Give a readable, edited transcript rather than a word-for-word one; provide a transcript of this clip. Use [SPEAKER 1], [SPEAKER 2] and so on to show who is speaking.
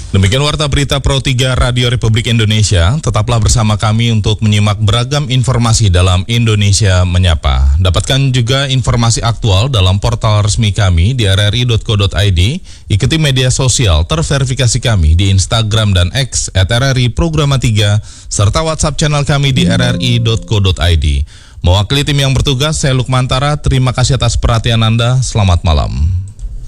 [SPEAKER 1] Demikian Warta Berita Pro 3 Radio Republik Indonesia. Tetaplah bersama kami untuk menyimak beragam informasi dalam Indonesia Menyapa. Dapatkan juga informasi aktual dalam portal resmi kami di rri.co.id. Ikuti media sosial terverifikasi kami di Instagram dan X @RRI Programa 3 serta WhatsApp channel kami di rri.co.id. Mewakili tim yang bertugas, saya Lukmantara. Terima kasih atas perhatian Anda. Selamat malam.